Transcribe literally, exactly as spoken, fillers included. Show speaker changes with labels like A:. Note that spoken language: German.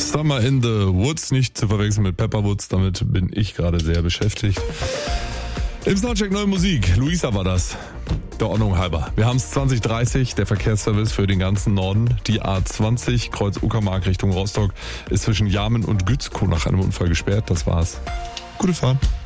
A: Summer in the Woods, nicht zu verwechseln mit Pepperwoods, damit bin ich gerade sehr beschäftigt. Im Soundcheck neue Musik, Luisa war das. Der Ordnung halber. Wir haben es zwanzig dreißig, der Verkehrsservice für den ganzen Norden. Die A zwanzig, Kreuz Uckermark Richtung Rostock, ist zwischen Jarmen und Gützkow nach einem Unfall gesperrt. Das war's. Gute Fahrt.